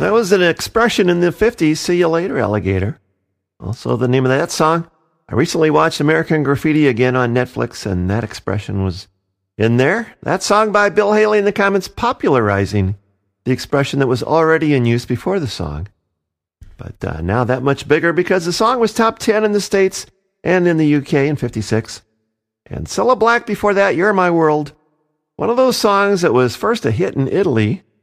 That was an expression in the 50s, see you later, alligator. Also the name of that song. I recently watched American Graffiti again on Netflix, and that expression was in there. That song by Bill Haley in the comments popularizing the expression that was already in use before the song. But now that much bigger because the song was top 10 in the States and in the UK in 56. And Cilla Black before that, You're My World. One of those songs that was first a hit in Italy